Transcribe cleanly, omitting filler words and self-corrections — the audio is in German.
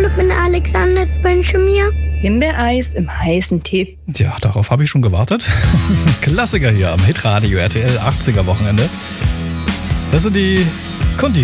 Hallo, ich bin Alexander, ich wünsche mir Himbeereis im heißen Tee. Tja, darauf habe ich schon gewartet. Das ist ein Klassiker hier am Hitradio RTL 80er Wochenende. Das sind die